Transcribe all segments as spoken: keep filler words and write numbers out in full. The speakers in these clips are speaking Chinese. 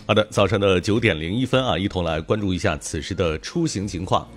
好的，早上的九点零一分啊，一同来关注一下此时的出行情况。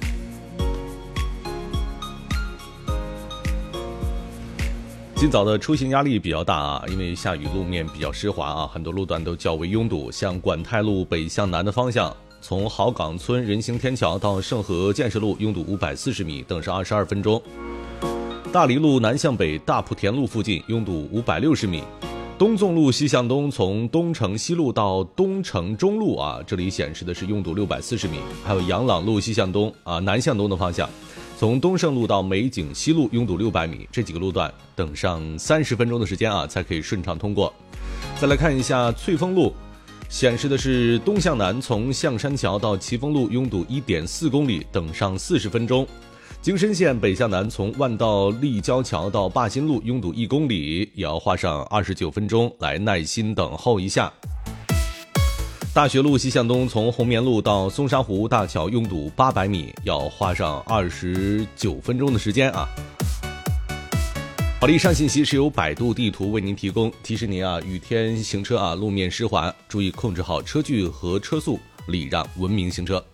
今早的出行压力比较大啊，因为下雨，路面比较湿滑啊，很多路段都较为拥堵。像管泰路北向南的方向，从好岗村人行天桥到盛和建设路拥堵五百四十米，等上二十二分钟。大理路南向北大埔田路附近拥堵五百六十米。东纵路西向东，从东城西路到东城中路啊，这里显示的是拥堵六百四十米。还有杨朗路西向东啊，南向东的方向，从东胜路到美景西路拥堵六百米，这几个路段等上三十分钟的时间啊，才可以顺畅通过。再来看一下翠峰路，显示的是东向南，从象山桥到奇峰路拥堵 一点四公里，等上四十分钟。京深线北向南，从万道立交桥到灞新路拥堵一公里，也要花上二十九分钟，来耐心等候一下。大学路西向东，从红棉路到松沙湖大桥拥堵八百米，要花上二十九分钟的时间啊。好的，以上信息是由百度地图为您提供，提示您啊，雨天行车啊，路面湿滑，注意控制好车距和车速，礼让文明行车。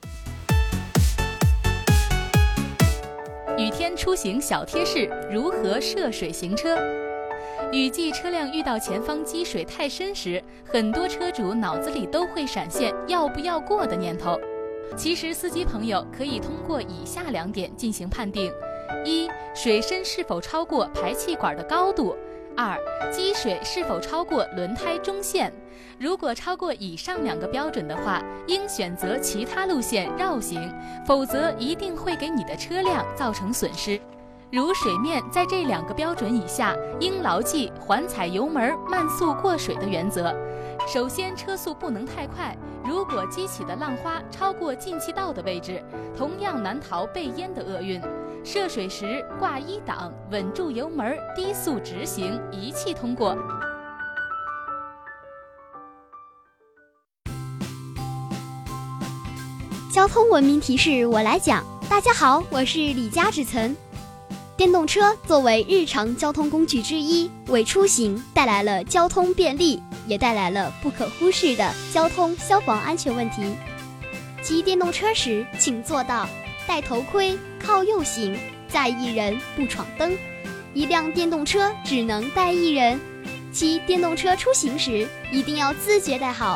雨天出行小贴士：如何涉水行车？雨季车辆遇到前方积水太深时，很多车主脑子里都会闪现要不要过的念头。其实司机朋友可以通过以下两点进行判定：一、水深是否超过排气管的高度；二、积水是否超过轮胎中线。如果超过以上两个标准的话，应选择其他路线绕行，否则一定会给你的车辆造成损失。如水面在这两个标准以下，应牢记缓踩油门慢速过水的原则。首先，车速不能太快，如果激起的浪花超过进气道的位置，同样难逃被淹的厄运。涉水时挂一档，稳住油门，低速直行，一气通过。 交通文明提示我来讲。大家好，我是李佳芷岑。电动车作为日常交通工具之一，为出行带来了交通便利，也带来了不可忽视的交通消防安全问题。骑电动车时，请做到戴头盔、靠右行，载一人不闯灯。一辆电动车只能带一人。骑电动车出行时，一定要自觉戴好